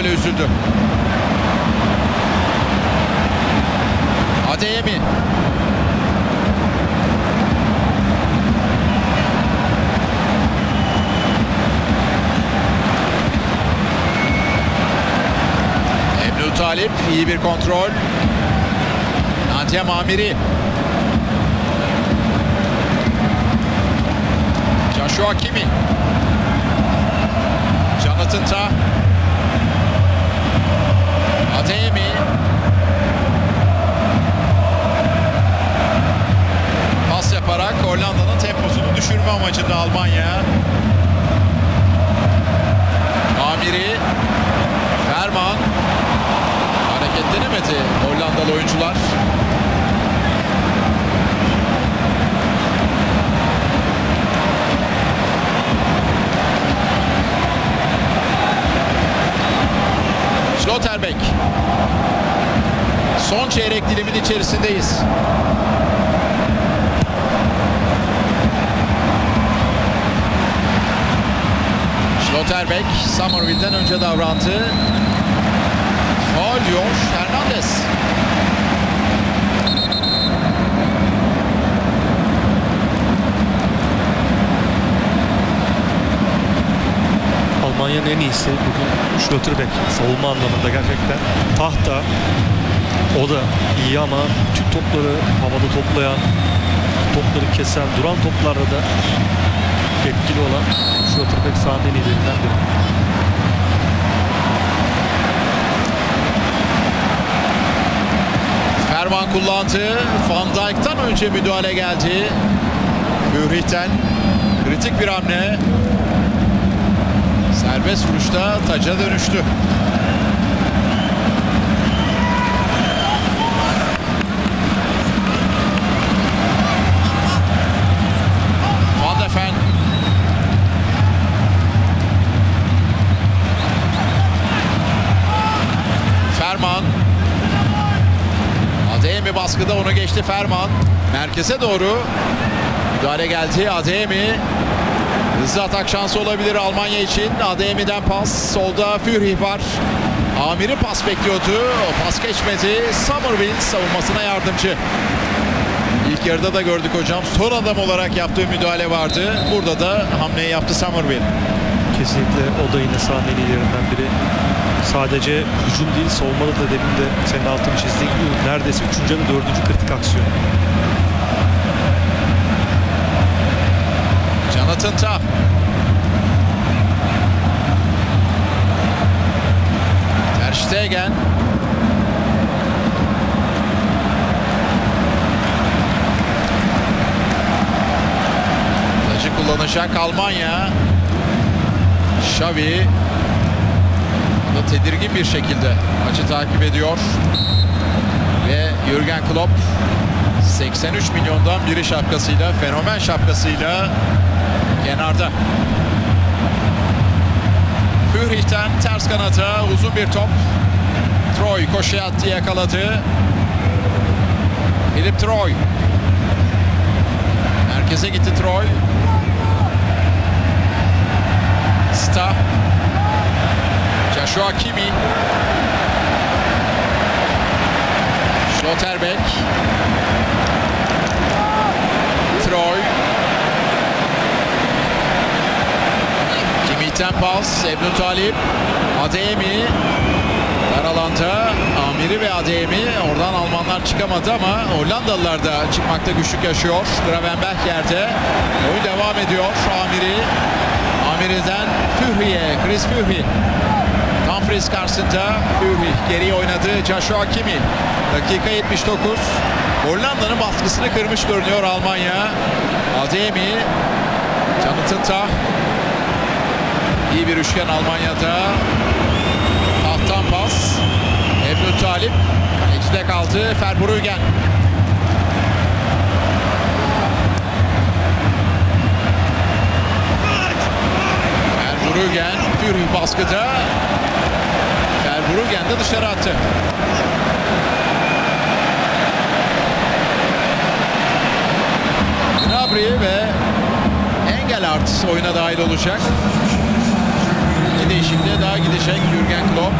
öyle üzüldü. Adeyemi. Ebnu Talip iyi bir kontrol. Antiem Amiri. Joshua Kimi. Jonathan Tah. Adeyemi. Pas yaparak Hollanda'nın temposunu düşürme amacında Almanya. Amiri. Ferman. Hareketlenemedi Hollandalı oyuncular. Schlotterbeck. Son çeyrek dilimin içerisindeyiz. Schlotterbeck Summerville'den önce davrandı. Faul diyor Hernandez. Almanya'nın en iyisi bugün Schlotterbeck. Savunma anlamında gerçekten. Tahta o da iyi ama tüm topları havada toplayan, topları kesen, duran toplarda da etkili olan Schlotterbeck sahanın en iyilerinden biri. Ferman kullandı. Van Dijk'tan önce müdahale geldi. Führih'ten kritik bir hamle. Serbest vuruşta taca dönüştü. Van de Ven. Ferman. Adeyemi baskıda, onu geçti Ferman. Merkeze doğru müdahale geldi. Adeyemi. Hızlı atak şansı olabilir Almanya için. Adeyemi'den pas. Solda Führih var. Amiri pas bekliyordu. O pas geçmedi. Summerville savunmasına yardımcı. İlk yarıda da gördük hocam. Son adam olarak yaptığı müdahale vardı. Burada da hamleyi yaptı Summerville. Kesinlikle o da yine sahanın en iyilerinden biri. Sadece hücum değil, savunmada da demin de senin altını çizdiğin gibi neredeyse 3. ya da 4. kritik aksiyon. Jonathan Tah. Ter Stegen. Tacı kullanacak Almanya. Xavi da tedirgin bir şekilde maçı takip ediyor. Ve Jürgen Klopp 83 milyondan biri şapkasıyla, fenomen şapkasıyla kenarda. Führih'ten ters kanata uzun bir top. Troy koşuya attı, yakaladı. Philip Troy. Merkeze gitti Troy. Sta. Joshua Kimi. Schlotterbeck. Troy. Kimi'ten pas. Ebnu Talip. Adeyemi. Dar alanda Amiri ve Adeyemi. Oradan Almanlar çıkamadı ama Hollandalılar da çıkmakta güçlük yaşıyor. Gravenberch yerde. Oyun devam ediyor. Amiri. Amiri'den Führih'e. Chris Führih. Dumfries karşısında Führih geriye oynadı. Joshua Kimi. Dakika 79. Hollanda'nın baskısını kırmış görünüyor Almanya. Adeyemi. Jonathan Tah. İyi bir üçgen Almanya'da. Tahttan pas. Ebnu Talip. İçinde kaldı. Verbruggen. Verbruggen. Führih baskıda. Verbruggen de dışarı attı. Gnabry ve Engelhardt oyuna dahil olacak. İki değişikliğe daha gidecek Jürgen Klopp.